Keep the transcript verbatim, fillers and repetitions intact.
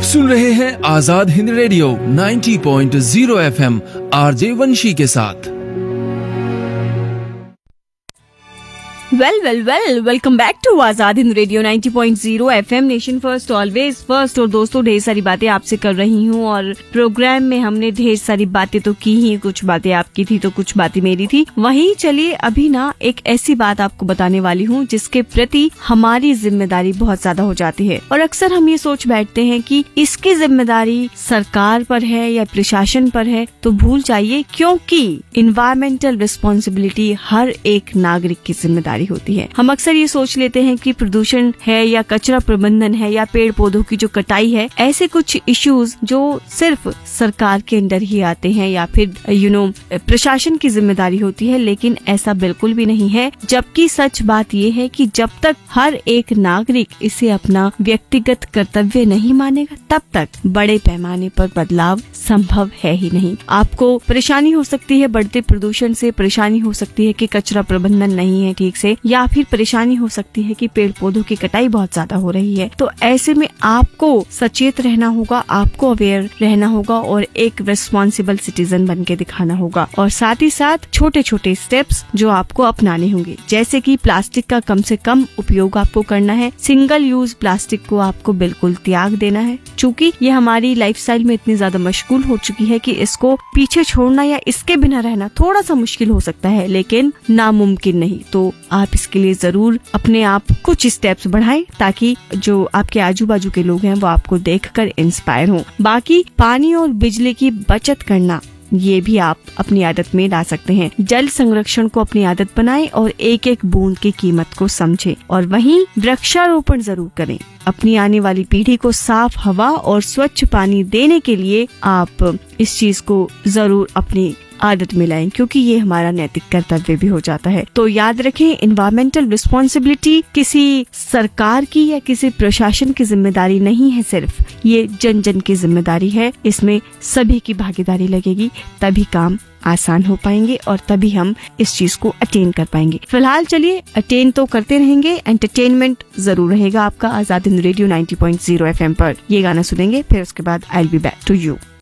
सुन रहे हैं आजाद हिंद रेडियो नब्बे पॉइंट शून्य एफएम आरजे वंशी के साथ। Well well well welcome back to Azad Hind radio नब्बे पॉइंट शून्य FM, nation first always first. और दोस्तों, ढेर सारी बातें आपसे कर रही हूँ और प्रोग्राम में हमने ढेर सारी बातें तो की ही, कुछ बातें आपकी थी तो कुछ बातें मेरी थी। वहीं चलिए अभी ना एक ऐसी बात आपको बताने वाली हूँ जिसके प्रति हमारी जिम्मेदारी बहुत ज्यादा हो जाती है और अक्सर हम ये सोच बैठते हैं कि इसकी जिम्मेदारी सरकार पर है या प्रशासन पर है, तो भूल जाइए, क्योंकि इन्वायरमेंटल रिस्पॉन्सिबिलिटी हर एक नागरिक की जिम्मेदारी होती है। हम अक्सर ये सोच लेते हैं कि प्रदूषण है या कचरा प्रबंधन है या पेड़ पौधों की जो कटाई है, ऐसे कुछ इश्यूज जो सिर्फ सरकार के अंदर ही आते हैं या फिर यू नो प्रशासन की जिम्मेदारी होती है, लेकिन ऐसा बिल्कुल भी नहीं है। जबकि सच बात ये है कि जब तक हर एक नागरिक इसे अपना व्यक्तिगत कर्तव्य नहीं मानेगा, तब तक बड़े पैमाने पर बदलाव संभव है ही नहीं। आपको परेशानी हो सकती है बढ़ते प्रदूषण से, परेशानी हो सकती है कि कचरा प्रबंधन नहीं है ठीक से, या फिर परेशानी हो सकती है कि पेड़ पौधों की कटाई बहुत ज्यादा हो रही है। तो ऐसे में आपको सचेत रहना होगा, आपको अवेयर रहना होगा और एक रिस्पॉन्सिबल सिटीजन बन के दिखाना होगा। और साथ ही साथ छोटे छोटे स्टेप्स जो आपको अपनाने होंगे, जैसे कि प्लास्टिक का कम से कम उपयोग आपको करना है, सिंगल यूज प्लास्टिक को आपको बिल्कुल त्याग देना है। चूँकि ये हमारी लाइफस्टाइल में इतनी ज्यादा मशगूल हो चुकी है कि इसको पीछे छोड़ना या इसके बिना रहना थोड़ा सा मुश्किल हो सकता है, लेकिन नामुमकिन नहीं। तो आप इसके लिए जरूर अपने आप कुछ स्टेप्स बढ़ाएं ताकि जो आपके आजू बाजू के लोग हैं वो आपको देखकर इंस्पायर हों। बाकी पानी और बिजली की बचत करना, ये भी आप अपनी आदत में ला सकते हैं। जल संरक्षण को अपनी आदत बनाएं और एक एक बूंद की कीमत को समझें। और वहीं वृक्षारोपण जरूर करें। अपनी आने वाली पीढ़ी को साफ हवा और स्वच्छ पानी देने के लिए आप इस चीज को जरूर अपनी आदत में लाएं, क्योंकि ये हमारा नैतिक कर्तव्य भी हो जाता है। तो याद रखें, इन्वायरमेंटल रिस्पॉन्सिबिलिटी किसी सरकार की या किसी प्रशासन की जिम्मेदारी नहीं है, सिर्फ ये जन जन की जिम्मेदारी है। इसमें सभी की भागीदारी लगेगी, तभी काम आसान हो पाएंगे और तभी हम इस चीज को अटेन कर पाएंगे। फिलहाल चलिए अटेन तो करते रहेंगे, एंटरटेनमेंट जरूर रहेगा आपका आजाद हिंद रेडियो नब्बे पॉइंट शून्य एफएम पर। ये गाना सुनेंगे, फिर उसके बाद I will be back to you.